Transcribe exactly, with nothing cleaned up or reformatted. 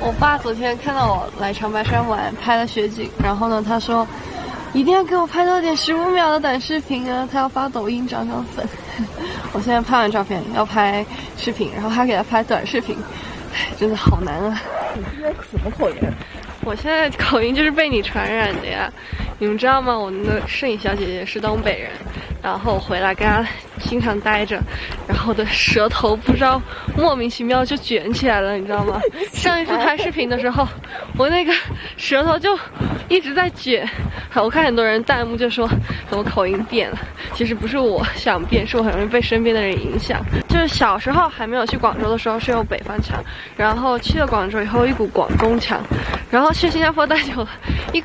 我爸昨天看到我来长白山玩，拍了雪景，然后呢，他说一定要给我拍到点十五秒的短视频啊，他要发抖音涨涨粉。我现在拍完照片要拍视频，然后还给他拍短视频，真的好难啊！ 你现在什么口音？ 我现在口音就是被你传染的呀，你们知道吗？我们的摄影小姐姐是东北人，然后回来跟她经常待着，然后我的舌头不知道莫名其妙就卷起来了，你知道吗？上一次拍视频的时候，我那个舌头就一直在卷。我看很多人弹幕就说怎么口音变了，其实不是我想变，是我很容易被身边的人影响。就是小时候还没有去广州的时候是有北方腔，然后去了广州以后一股广东腔，然后去新加坡待久了，一股